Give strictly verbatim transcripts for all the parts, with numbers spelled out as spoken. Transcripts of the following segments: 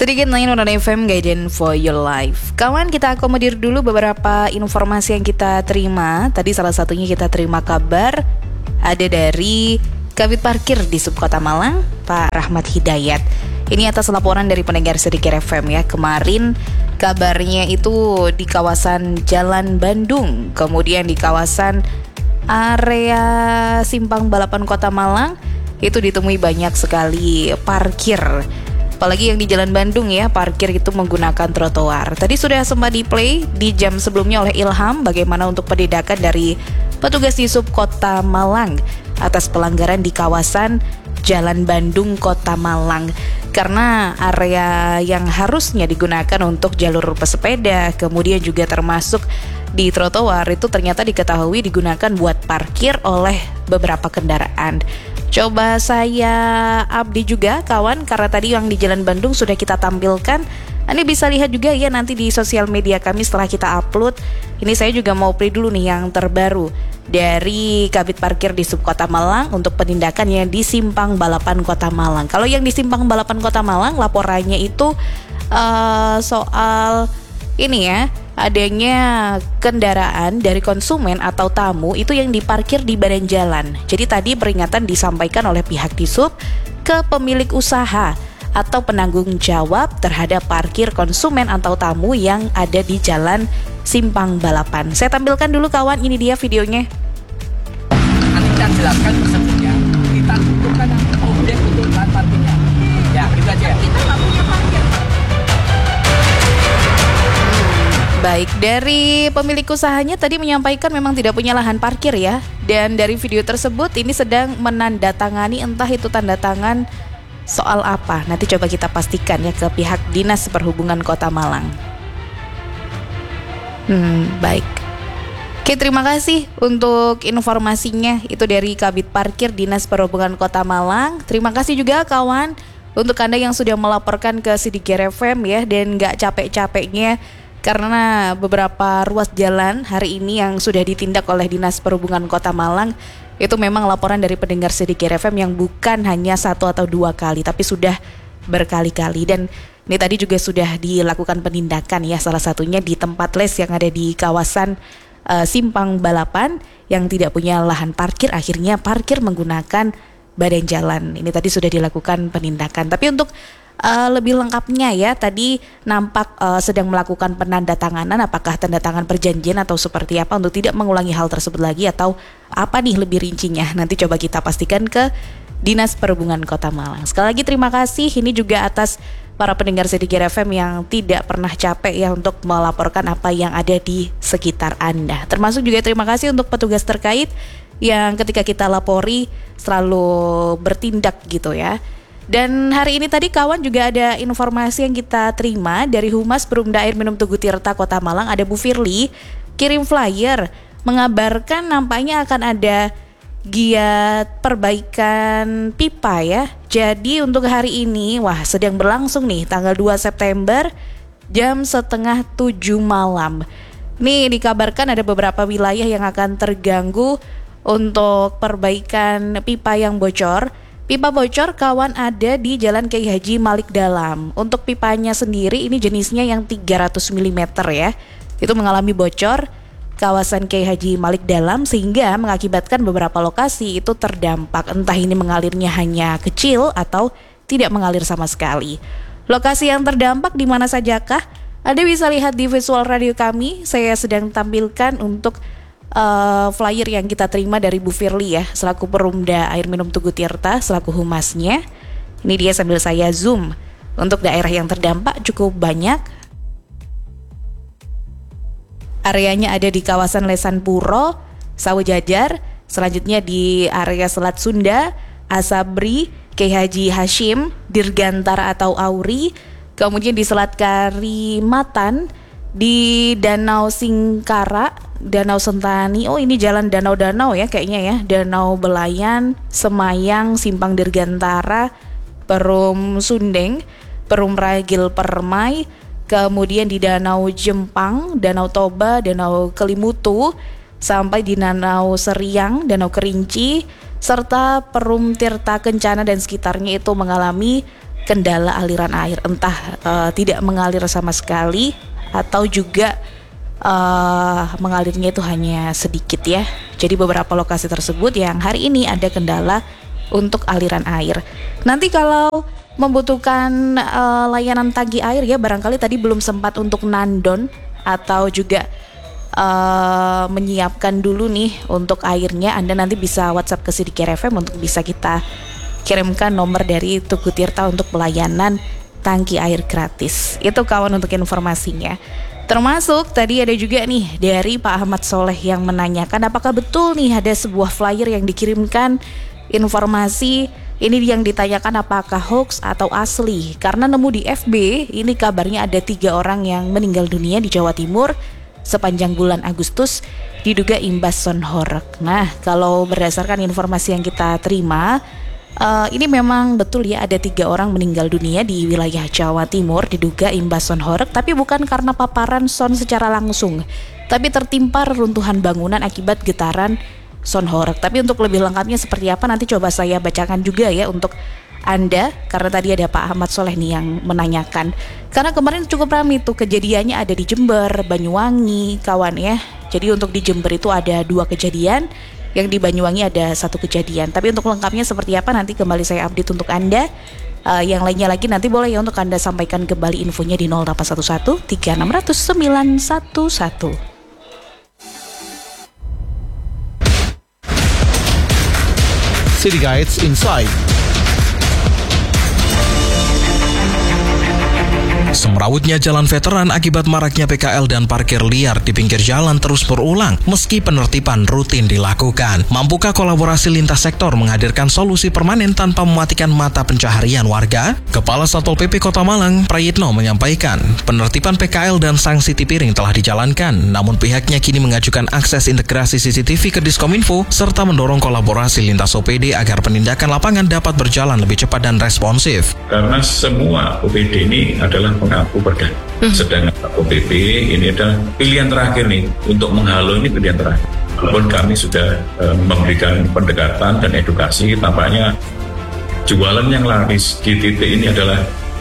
Sedikit lain on F M Guidance for Your Life. Kawan, kita akomodir dulu beberapa informasi yang kita terima. Tadi salah satunya kita terima kabar ada dari Kabid Parkir di Subkota Malang, Pak Rahmat Hidayat. Ini atas laporan dari pendengar Sedikit F M ya. Kemarin kabarnya itu di kawasan Jalan Bandung, kemudian di kawasan area Simpang Balapan Kota Malang itu ditemui banyak sekali parkir. Apalagi yang di Jalan Bandung ya, parkir itu menggunakan trotoar. Tadi sudah sempat di-play di jam sebelumnya oleh Ilham bagaimana untuk penindakan dari petugas di Subkota Malang atas pelanggaran di kawasan Jalan Bandung Kota Malang. Karena area yang harusnya digunakan untuk jalur pesepeda, kemudian juga termasuk di trotoar itu ternyata diketahui digunakan buat parkir oleh beberapa kendaraan. Coba saya update juga kawan, karena tadi yang di Jalan Bandung sudah kita tampilkan. Anda bisa lihat juga ya nanti di sosial media kami setelah kita upload. Ini saya juga mau play dulu nih yang terbaru dari Kabid Parkir di Subkota Malang untuk penindakan yang di Simpang Balapan Kota Malang. Kalau yang di Simpang Balapan Kota Malang laporannya itu uh, soal ini ya, adanya kendaraan dari konsumen atau tamu itu yang diparkir di badan jalan. Jadi tadi peringatan disampaikan oleh pihak Disub ke pemilik usaha atau penanggung jawab terhadap parkir konsumen atau tamu yang ada di jalan Simpang Balapan. Saya tampilkan dulu kawan, ini dia videonya. Nanti kita jelaskan persebutnya, kita tentukan objek untuk lahan parkirnya. Ya, gitu aja. Kita nggak punya parkir. Baik, dari pemilik usahanya tadi menyampaikan memang tidak punya lahan parkir ya. Dan dari video tersebut ini sedang menandatangani, entah itu tanda tangan soal apa. Nanti coba kita pastikan ya ke pihak Dinas Perhubungan Kota Malang. Hmm, baik. Oke, terima kasih untuk informasinya. Itu dari Kabid Parkir Dinas Perhubungan Kota Malang. Terima kasih juga kawan untuk Anda yang sudah melaporkan ke Sedikit F M ya, dan gak capek-capeknya karena beberapa ruas jalan hari ini yang sudah ditindak oleh Dinas Perhubungan Kota Malang itu memang laporan dari pendengar Sedikit F M yang bukan hanya satu atau dua kali, tapi sudah berkali-kali. Dan ini tadi juga sudah dilakukan penindakan ya, salah satunya di tempat les yang ada di kawasan uh, Simpang Balapan yang tidak punya lahan parkir, akhirnya parkir menggunakan badan jalan. Ini tadi sudah dilakukan penindakan. Tapi untuk Uh, lebih lengkapnya ya, tadi nampak uh, sedang melakukan penandatanganan, apakah tanda tangan perjanjian atau seperti apa untuk tidak mengulangi hal tersebut lagi, atau apa nih lebih rincinya, nanti coba kita pastikan ke Dinas Perhubungan Kota Malang. Sekali lagi terima kasih, ini juga atas para pendengar Sedikit F M yang tidak pernah capek ya untuk melaporkan apa yang ada di sekitar Anda. Termasuk juga terima kasih untuk petugas terkait yang ketika kita lapori selalu bertindak gitu ya. Dan hari ini tadi kawan juga ada informasi yang kita terima dari Humas Perumda Air Minum Tugu Tirta Kota Malang, ada Bu Firly, kirim flyer mengabarkan nampaknya akan ada giat perbaikan pipa ya. Jadi untuk hari ini, wah sedang berlangsung nih tanggal dua September jam setengah tujuh malam. Nih dikabarkan ada beberapa wilayah yang akan terganggu untuk perbaikan pipa yang bocor. Pipa bocor kawan ada di Jalan Kiai Haji Malik Dalam. Untuk pipanya sendiri ini jenisnya yang tiga ratus milimeter ya. Itu mengalami bocor kawasan Kiai Haji Malik Dalam sehingga mengakibatkan beberapa lokasi itu terdampak. Entah ini mengalirnya hanya kecil atau tidak mengalir sama sekali. Lokasi yang terdampak di mana sajakah? Anda bisa lihat di visual radio kami. Saya sedang tampilkan untuk Uh, flyer yang kita terima dari Bu Firly ya, selaku Perumda Air Minum Tugu Tirta, selaku humasnya. Ini dia sambil saya zoom. Untuk daerah yang terdampak cukup banyak. Areanya ada di kawasan Lesan Puro, Sawojajar, selanjutnya di area Selat Sunda, Asabri, Kiai Haji Hashim, Dirgantara atau Auri, kemudian di Selat Karimatan, di Danau Singkara, Danau Sentani, oh ini jalan danau-danau ya kayaknya ya, Danau Belayan, Semayang, Simpang Dirgantara, Perum Sundeng, Perum Ragil Permai, kemudian di Danau Jempang, Danau Toba, Danau Kelimutu, sampai di Danau Seriang, Danau Kerinci, serta Perum Tirta Kencana dan sekitarnya itu mengalami kendala aliran air, entah uh, tidak mengalir sama sekali atau juga uh, mengalirnya itu hanya sedikit ya. Jadi beberapa lokasi tersebut yang hari ini ada kendala untuk aliran air. Nanti kalau membutuhkan uh, layanan tangki air ya, barangkali tadi belum sempat untuk nandon atau juga uh, menyiapkan dulu nih untuk airnya, Anda nanti bisa WhatsApp ke Sidiki R F M untuk bisa kita kirimkan nomor dari Tugu Tirta untuk pelayanan tangki air gratis. Itu kawan untuk informasinya. Termasuk tadi ada juga nih dari Pak Ahmad Soleh yang menanyakan apakah betul nih ada sebuah flyer yang dikirimkan informasi ini yang ditanyakan apakah hoax atau asli. Karena nemu di F B ini kabarnya ada tiga orang yang meninggal dunia di Jawa Timur sepanjang bulan Agustus diduga imbas sonhorek. Nah, kalau berdasarkan informasi yang kita terima, Uh, ini memang betul ya, ada tiga orang meninggal dunia di wilayah Jawa Timur diduga imbas sonhorek, tapi bukan karena paparan son secara langsung, tapi tertimpa reruntuhan bangunan akibat getaran sonhorek. Tapi untuk lebih lengkapnya seperti apa nanti coba saya bacakan juga ya untuk Anda, karena tadi ada Pak Ahmad Soleh nih yang menanyakan. Karena kemarin cukup ramai tuh kejadiannya, ada di Jember, Banyuwangi kawan ya. Jadi untuk di Jember itu ada dua kejadian, yang di Banyuwangi ada satu kejadian. Tapi untuk lengkapnya seperti apa nanti kembali saya update untuk Anda. uh, Yang lainnya lagi nanti boleh ya untuk Anda sampaikan kembali infonya di nol delapan satu satu tiga enam nol nol sembilan satu satu. City Guides Inside. Semrawutnya jalan veteran akibat maraknya P K L dan parkir liar di pinggir jalan terus berulang meski penertiban rutin dilakukan. Mampukah kolaborasi lintas sektor menghadirkan solusi permanen tanpa mematikan mata pencaharian warga? Kepala Satpol P P Kota Malang, Prayitno, menyampaikan penertiban P K L dan sanksi tipiring telah dijalankan, namun pihaknya kini mengajukan akses integrasi C C T V ke Diskominfo serta mendorong kolaborasi lintas O P D agar penindakan lapangan dapat berjalan lebih cepat dan responsif. Karena semua O P D ini adalah pengaku perda. Hmm. Sedangkan O P P ini adalah pilihan terakhir nih, untuk menghalau ini pilihan terakhir. Walaupun kami sudah uh, memberikan pendekatan dan edukasi, tampaknya jualan yang laris di titik ini adalah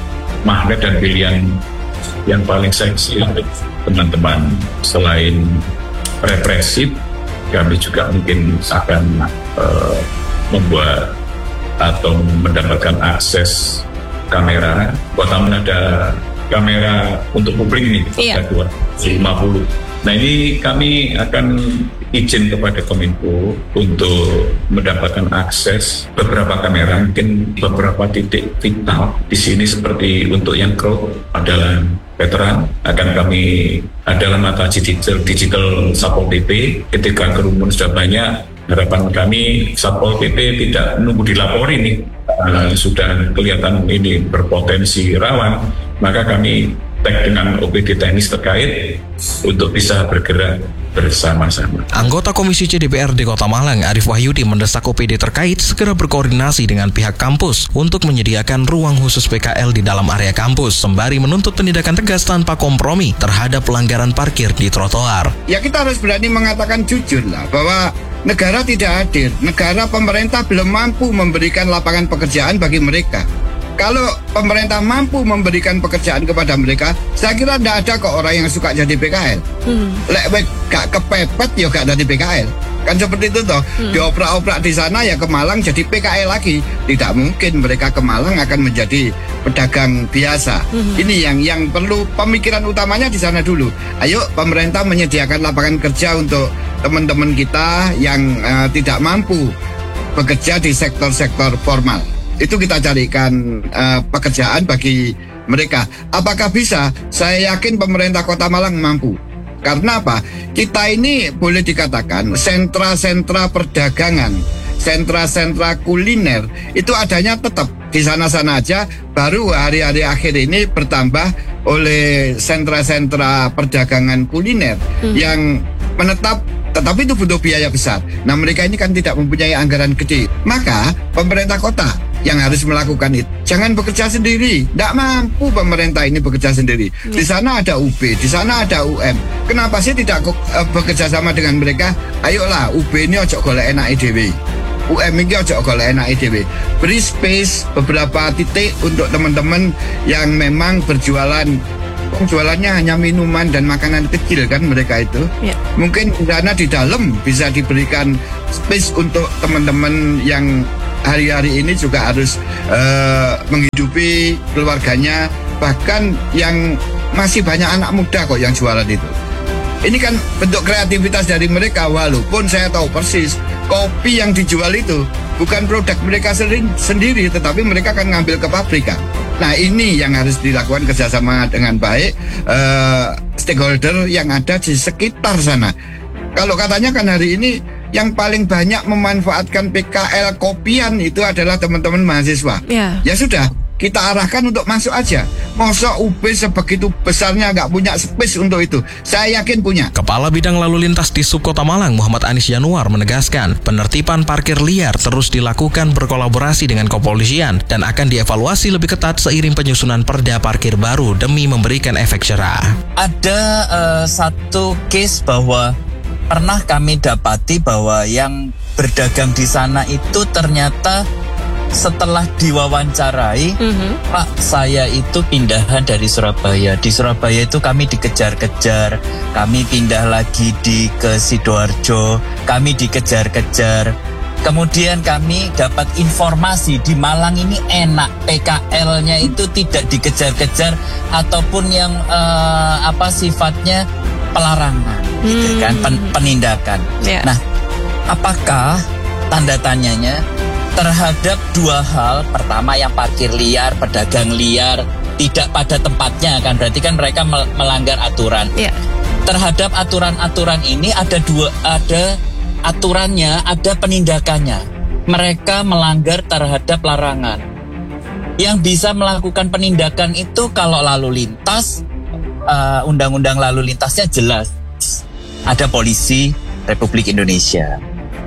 magnet dan pilihan yang paling seksi untuk teman-teman. Selain represif, kami juga mungkin akan uh, membuat atau mendapatkan akses kamera. Kota Malang ada kamera untuk publik nih, iya. dua ratus lima puluh. Nah ini kami akan izin kepada Kominfo untuk mendapatkan akses beberapa kamera, mungkin beberapa titik vital di sini seperti untuk yang crowd adalah veteran, akan kami adalah mata digital digital Satpol P P. Ketika kerumun sudah banyak, harapan kami Satpol P P tidak nunggu dilapori nih, uh, sudah kelihatan ini berpotensi rawan, maka kami tag dengan O P D teknis terkait untuk bisa bergerak bersama-sama. Anggota Komisi C D P R D Kota Malang, Arif Wahyudi, mendesak O P D terkait segera berkoordinasi dengan pihak kampus untuk menyediakan ruang khusus P K L di dalam area kampus, sembari menuntut penindakan tegas tanpa kompromi terhadap pelanggaran parkir di trotoar. Ya kita harus berani mengatakan jujur lah bahwa negara tidak hadir, negara pemerintah belum mampu memberikan lapangan pekerjaan bagi mereka. Kalau pemerintah mampu memberikan pekerjaan kepada mereka, saya kira tidak ada kok orang yang suka jadi P K L. Hmm. Lek gak kepepet ya gak jadi P K L. Kan seperti itu toh. Hmm. Dioprak-oprak di sana ya ke Malang jadi P K L lagi. Tidak mungkin mereka ke Malang akan menjadi pedagang biasa. Hmm. Ini yang yang perlu pemikiran utamanya di sana dulu. Ayo pemerintah menyediakan lapangan kerja untuk teman-teman kita yang uh, tidak mampu bekerja di sektor-sektor formal. Itu kita carikan uh, pekerjaan bagi mereka. Apakah bisa? Saya yakin pemerintah Kota Malang mampu. Karena apa? Kita ini boleh dikatakan sentra-sentra perdagangan, sentra-sentra kuliner itu adanya tetap di sana-sana aja. Baru hari-hari akhir ini bertambah oleh sentra-sentra perdagangan kuliner hmm. yang menetap. Tetapi itu butuh biaya besar. Nah mereka ini kan tidak mempunyai anggaran gede. Maka pemerintah kota yang harus melakukan itu. Jangan bekerja sendiri. Tidak mampu pemerintah ini bekerja sendiri. Di sana ada U B, di sana ada U M. Kenapa sih tidak uh, bekerja sama dengan mereka? Ayolah U B ini ojo golek enak E D W. U M iki aja golek enake dhewe. Beri space beberapa titik untuk teman-teman yang memang berjualan. Jualannya hanya minuman dan makanan kecil kan mereka itu. Ya. Mungkin karena di dalam bisa diberikan space untuk teman-teman yang hari-hari ini juga harus uh, menghidupi keluarganya. Bahkan yang masih banyak anak muda kok yang jualan itu. Ini kan bentuk kreativitas dari mereka, walaupun saya tahu persis kopi yang dijual itu bukan produk mereka sendiri, tetapi mereka akan ngambil ke pabrikan. Nah, ini yang harus dilakukan kerjasama dengan baik uh, stakeholder yang ada di sekitar sana. Kalau katanya kan hari ini yang paling banyak memanfaatkan P K L kopian itu adalah teman-teman mahasiswa. Ya. Ya sudah, kita arahkan untuk masuk aja. Masa U B sebegitu besarnya nggak punya space untuk itu? Saya yakin punya. Kepala Bidang Lalu Lintas di Subkota Malang, Muhammad Anis Januar, menegaskan penertiban parkir liar terus dilakukan berkolaborasi dengan kepolisian dan akan dievaluasi lebih ketat seiring penyusunan perda parkir baru demi memberikan efek jerah. Ada uh, satu case bahwa pernah kami dapati bahwa yang berdagang di sana itu ternyata setelah diwawancarai, mm-hmm. Pak, saya itu pindahan dari Surabaya. Di Surabaya itu kami dikejar-kejar, kami pindah lagi di ke Sidoarjo, kami dikejar-kejar. Kemudian kami dapat informasi di Malang ini enak, P K L-nya itu tidak dikejar-kejar ataupun yang uh, apa sifatnya pelarangan, mm-hmm. gitu kan, pen, penindakan. Yeah. Nah, apakah tanda tanyanya terhadap dua hal? Pertama yang parkir liar, pedagang liar, tidak pada tempatnya kan, berarti kan mereka melanggar aturan. Ya. Terhadap aturan-aturan ini ada dua, ada aturannya, ada penindakannya. Mereka melanggar terhadap larangan. Yang bisa melakukan penindakan itu kalau lalu lintas, uh, undang-undang lalu lintasnya jelas. Ada polisi Republik Indonesia.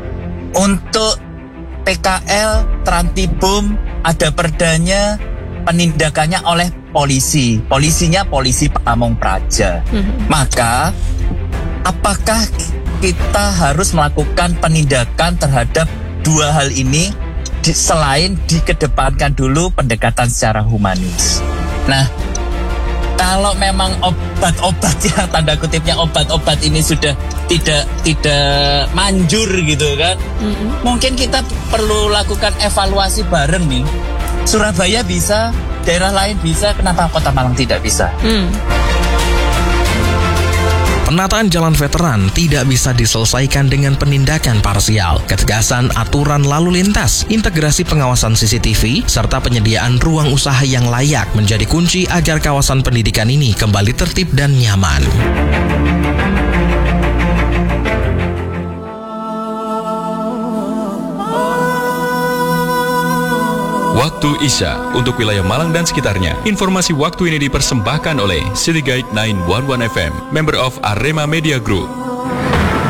Untuk P K L, Trantibum, ada perdanya, penindakannya oleh polisi. Polisinya polisi Pamong Praja. Mm-hmm. Maka, apakah kita harus melakukan penindakan terhadap dua hal ini di, selain dikedepankan dulu pendekatan secara humanis? Nah, kalau memang obat-obat ya, tanda kutipnya obat-obat ini sudah tidak tidak manjur gitu kan, mm-hmm. mungkin kita perlu lakukan evaluasi bareng nih. Surabaya bisa, daerah lain bisa, kenapa Kota Malang tidak bisa? Mm. Penataan jalan veteran tidak bisa diselesaikan dengan penindakan parsial. Ketegasan aturan lalu lintas, integrasi pengawasan C C T V, serta penyediaan ruang usaha yang layak menjadi kunci agar kawasan pendidikan ini kembali tertib dan nyaman. Waktu Isya untuk wilayah Malang dan sekitarnya. Informasi waktu ini dipersembahkan oleh City Guide sembilan satu satu F M, member of Arema Media Group.